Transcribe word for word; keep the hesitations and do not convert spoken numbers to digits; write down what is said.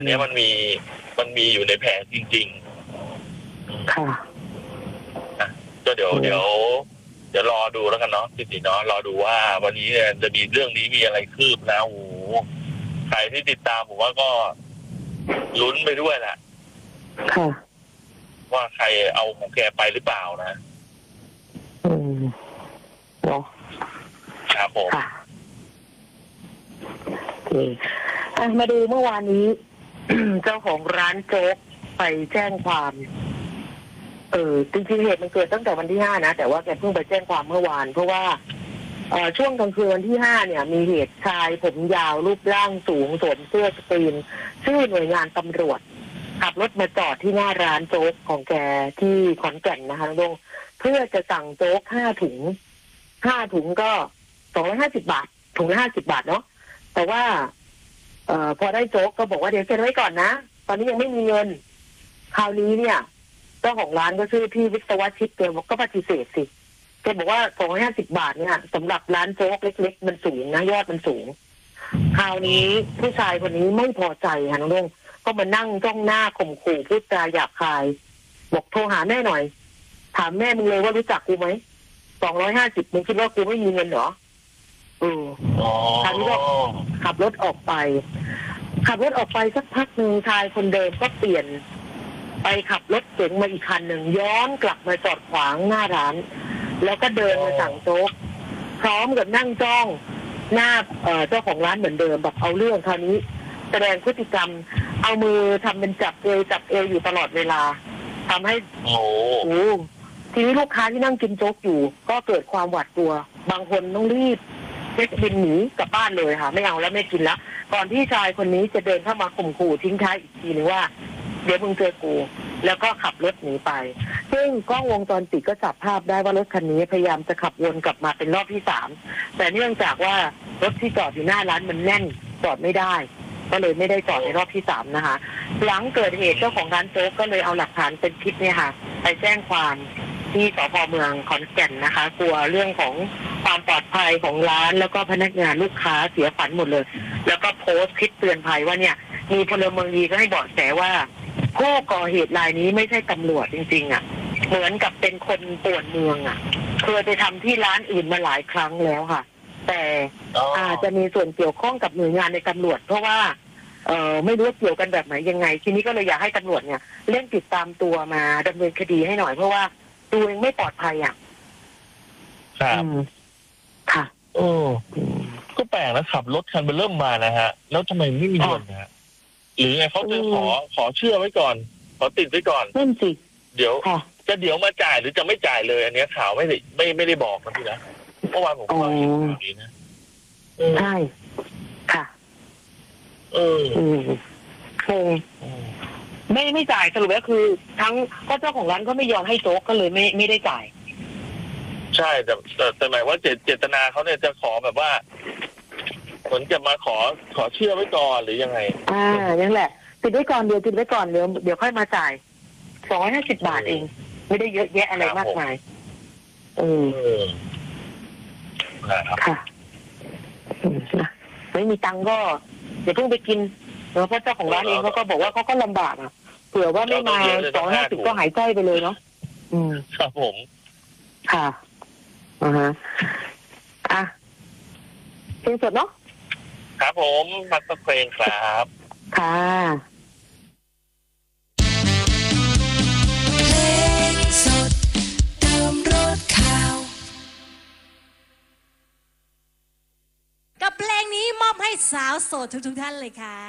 เนี้ยมันมีมันมีอยู่ในแผนจริงๆค่ะนะก็เดี๋ยวเดี๋ยวเดี๋ยวรอดูแล้วกันเนาะพี่ติเนาะรอดูว่าวันนี้เนี่ยจะมีเรื่องนี้มีอะไรคืบนะโอ้โหใครที่ติดตามผมว่าก็ลุ้นไปด้วยแหละค่ะว่าใครเอาของแกไปหรือเปล่านะอืมเนาะครับผมค่ะโอเคมาดูเมื่อวานนี้ เจ้าของร้านโจ๊กไปแจ้งความเออจริงๆเหตุมันเกิดตั้งแต่วันที่ห้านะแต่ว่าแกเพิ่งไปแจ้งความเมื่อวานเพราะว่าเอ่อช่วงกลางคืนวันที่ห้าเนี่ยมีเหตุชายผมยาวรูปร่างสูงสวมเสื้อสกรีนชื่อหน่วยงานตำรวจขับรถมาจอดที่หน้าร้านโจ๊กของแกที่ขอนแก่นนะคะลุงเพื่อจะสั่งโจ๊กห้าถุงห้าถุงก็สองร้อยห้าสิบบาทถุงละห้าสิบบาทเนาะแต่ว่าเอ่อพอได้โจ๊กก็บอกว่าเดี๋ยวเซ็นไว้ก่อนนะตอนนี้ยังไม่มีเงินคราวนี้เนี่ยเจ้าของร้านก็ชื่อพี่วิศวชิตแกบอกก็ปฏิเสธสิแกบอกว่าสองร้อยห้าสิบบาทเนี่ยสำหรับร้านโจ๊กเล็กๆมันสูงนะยอดมันสูงคราวนี้ผู้ชายคนนี้ไม่พอใจค่ะน้องลุงก็มานั่งจ้องหน้าข่มขู่พูดจาหยาบคายบอกโทรหาแม่หน่อยถามแม่มึงเลยว่ารู้จักกูไหมสองร้อยห้าสิบมึงคิดว่ากูไม่มีเงินเหรอเออคราวนี้ก็ขับรถออกไปขับรถออกไปสักพักหนึ่งชายคนเดิมก็เปลี่ยนไปขับรถเก๋งมาอีกคันหนึ่งย้อนกลับมาจอดขวางหน้าร้านแล้วก็เดินมาสั่งโจ๊กพร้อมกับนั่งจ้องหน้าเอ่อเจ้าของร้านเหมือนเดิมแบบเอาเรื่องคราวนี้แสดงพฤติกรรมเอามือทำเป็นจับเอวจับเอวอยู่ตลอดเวลาทำให้โอ้โหทีนี้ลูกค้าที่นั่งกินโจ๊กอยู่ก็เกิดความหวาดกลัวบางคนต้องรีบเช็คบินหนีกลับบ้านเลยค่ะไม่เอาแล้วไม่กินแล้วก่อนที่ชายคนนี้จะเดินเข้ามาข่มขู่ทิ้งท้ายอีกทีนึงว่าเดี๋ยวมึงเจอกูแล้วก็ขับรถหนีไปซึ่งกล้องวงจรปิดก็จับภาพได้ว่ารถคันนี้พยายามจะขับวนกลับมาเป็นรอบที่สามแต่เนื่องจากว่ารถที่จอดอยู่หน้าร้านมันแน่นจอดไม่ได้ก็เลยไม่ได้จอดในรอบที่สามนะคะหลังเกิดเหตุเจ้าของร้านโจ๊กก็เลยเอาหลักฐานเป็นคลิปเนี่ยค่ะไปแจ้งความที่สภ.เมืองขอนแก่นนะคะกลัวเรื่องของความปลอดภัยของร้านแล้วก็พนักงานลูกค้าเสียขวัญหมดเลยแล้วก็โพสต์คลิปเตือนภัยว่าเนี่ยมีพลเมืองดีก็ให้เบาะแสว่าผู้ก่อเหตุรายนี้ไม่ใช่ตำรวจจริงๆอ่ะเหมือนกับเป็นคนป่วนเมืองอ่ะเคยไปทำที่ร้านอื่นมาหลายครั้งแล้วค่ะแต่อาจจะมีส่วนเกี่ยวข้องกับหน่วยงานในตำรวจเพราะว่าเอ่อไม่รู้เกี่ยวกันแบบไหนยังไงทีนี้ก็เลยอยากให้ตำรวจเนี่ยเร่งติดตามตัวมาดำเนินคดีให้หน่อยเพราะว่าตัวเองไม่ปลอดภัยอ่ะครับค่ะโอ้ก็แปลกนะขับรถคันไปเริ่มมานะฮะแล้วทำไมไม่มีเงินนะฮะหรือไงเขาจะขอขอเชื่อไว้ก่อนขอติดไว้ก่อนนั่นสิเดี๋ยวจะเดี๋ยวมาจ่ายหรือจะไม่จ่ายเลยอันนี้ข่าวไม่ได้ไม่ไม่ได้บอกนะพี่นะเมื่อวานผมก็เห็นข่าวนี้นะใช่ค่ะเออคงไม่ไม่จ่ายสรุปแล้วคือทั้งก็เจ้าของร้านก็ไม่ยอมให้โจ๊กก็เลยไม่ไม่ได้จ่ายใช่แต่แต่แต่หมายว่าเจตเจตนาเขาเนี่ยจะขอแบบว่าเหมือนจะมาขอขอเชื่อไว้ก่อนหรือยังไงอ่ายังแหละติดไว้ก่อนเดี๋ยวติดไว้ก่อนเดี๋ยวเดี๋ยวค่อยมาจ่ายสองร้อยห้าสิบบาทเองไม่ได้เยอะแยะอะไรมากมายเออค่ะไม่มีตังก็เดี๋ยวเพิ่งไปกินเพราะเจ้าของร้านเองเขาก็บอกว่าเขาก็ลำบากอ่ะเผื่อว่าไม่มาสองร้อยห้าสิบก็หายใจไปเลยเนาะอืมครับผมค่ะอ่าฮะอ่ะเพลงสดเนาะครับผมพักสักเพลงครับค่ะเพลงสดเติมรสข่าวกับเพลงนี้มอบให้สาวโสดทุกๆท่านเลยค่ะ